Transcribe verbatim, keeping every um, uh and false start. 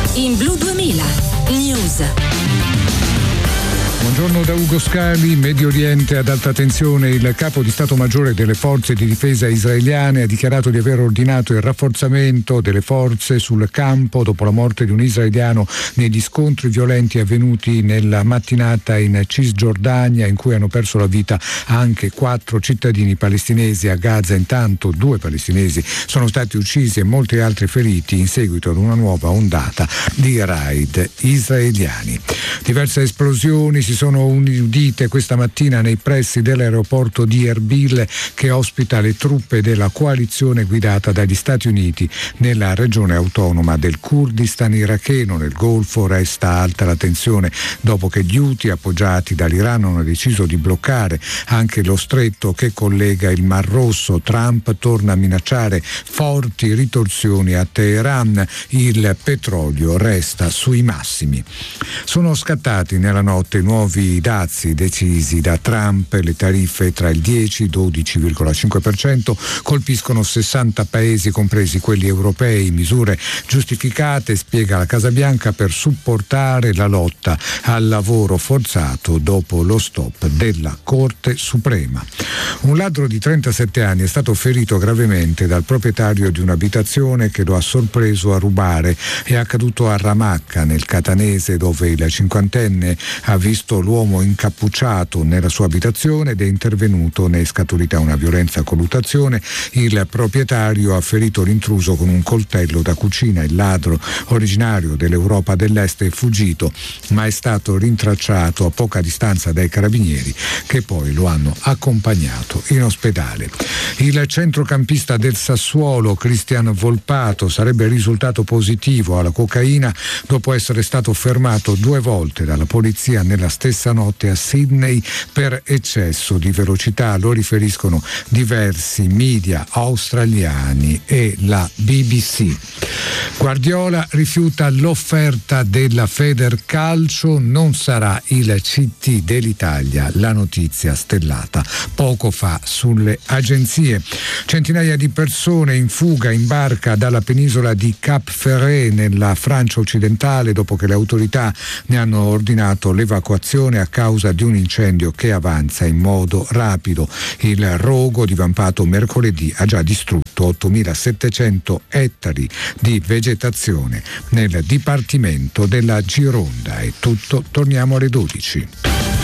in Blu duemila News. Buongiorno da Ugo Scali. Medio Oriente ad alta tensione. Il capo di Stato Maggiore delle forze di difesa israeliane ha dichiarato di aver ordinato il rafforzamento delle forze sul campo dopo la morte di un israeliano negli scontri violenti avvenuti nella mattinata in Cisgiordania, in cui hanno perso la vita anche quattro cittadini palestinesi. A Gaza intanto due palestinesi sono stati uccisi e molti altri feriti in seguito ad una nuova ondata di raid israeliani. Diverse esplosioni si sono udite questa mattina nei pressi dell'aeroporto di Erbil, che ospita le truppe della coalizione guidata dagli Stati Uniti nella regione autonoma del Kurdistan iracheno. Nel Golfo resta alta la tensione dopo che gli Houthi, appoggiati dall'Iran, hanno deciso di bloccare anche lo stretto che collega il Mar Rosso. Trump torna a minacciare forti ritorsioni a Teheran. Il petrolio resta sui massimi. Sono scattati nella notte nuovi dazi decisi da Trump. Le tariffe tra il dieci e il dodici virgola cinque per cento colpiscono sessanta paesi, compresi quelli europei. Misure giustificate, spiega la Casa Bianca, per supportare la lotta al lavoro forzato dopo lo stop della Corte Suprema. Un ladro di trentasette anni è stato ferito gravemente dal proprietario di un'abitazione che lo ha sorpreso a rubare. È accaduto a Ramacca, nel Catanese, dove il cinquantenne ha visto l'uomo incappucciato nella sua abitazione ed è intervenuto. Ne è scaturita una violenta colluttazione. Il proprietario ha ferito l'intruso con un coltello da cucina. Il ladro, originario dell'Europa dell'Est, è fuggito, ma è stato rintracciato a poca distanza dai carabinieri, che poi lo hanno accompagnato in ospedale. Il centrocampista del Sassuolo, Cristian Volpato, sarebbe risultato positivo alla cocaina dopo essere stato fermato due volte dalla polizia nella stessa notte a Sydney per eccesso di velocità. Lo riferiscono diversi media australiani e la B B C. Guardiola rifiuta l'offerta della Federcalcio, non sarà il C T dell'Italia. La notizia stellata poco fa sulle agenzie. Centinaia di persone in fuga in barca dalla penisola di Cap Ferret nella Francia occidentale dopo che le autorità ne hanno ordinato l'evacuazione a causa di un incendio che avanza in modo rapido. Il rogo, divampato mercoledì, ha già distrutto ottomilasettecento ettari di vegetazione nel dipartimento della Gironda. È tutto, torniamo alle dodici.